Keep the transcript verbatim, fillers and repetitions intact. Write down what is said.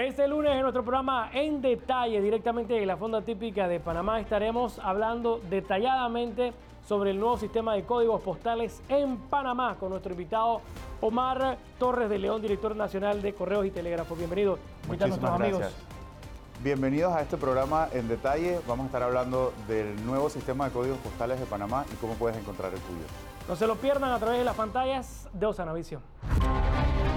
Este lunes en nuestro programa En Detalle, directamente de la Fonda Típica de Panamá, estaremos hablando detalladamente sobre el nuevo sistema de códigos postales en Panamá con nuestro invitado Omar Torres de León, director nacional de Correos y Telégrafos. Bienvenido. Muchísimas gracias. Amigos. Bienvenidos a este programa En Detalle. Vamos a estar hablando del nuevo sistema de códigos postales de Panamá y cómo puedes encontrar el tuyo. No se lo pierdan a través de las pantallas de Osana Visión.